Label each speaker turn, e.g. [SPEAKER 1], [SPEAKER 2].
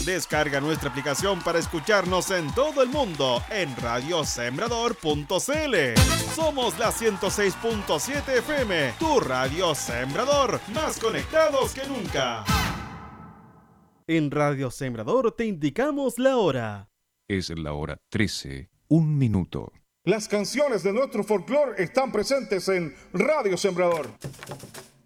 [SPEAKER 1] Descarga nuestra aplicación para escucharnos en todo el mundo en radiosembrador.cl. Somos la 106.7 FM, tu radio Sembrador, más conectados que nunca. En Radio Sembrador te indicamos la hora.
[SPEAKER 2] Es la hora 13, 1 minuto.
[SPEAKER 3] Las canciones de nuestro folclore están presentes en Radio Sembrador.